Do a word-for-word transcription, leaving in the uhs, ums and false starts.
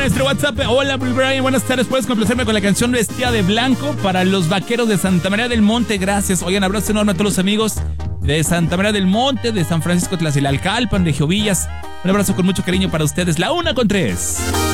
Nuestro WhatsApp, hola Brian, buenas tardes, puedes complacerme con la canción Vestida de Blanco para los vaqueros de Santa María del Monte, gracias. Oigan, abrazo enorme a todos los amigos de Santa María del Monte, de San Francisco Tlaxilalcalpan, de Jovillas. Un abrazo con mucho cariño para ustedes, la una con tres.